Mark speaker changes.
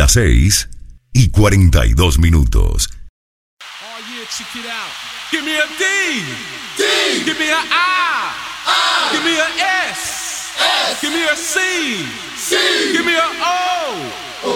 Speaker 1: Las 6:42.
Speaker 2: Oh yeah, check it out. Give me a D. D. Give me a I. I. Give me a S. S. Give me a C. C. Give me a O.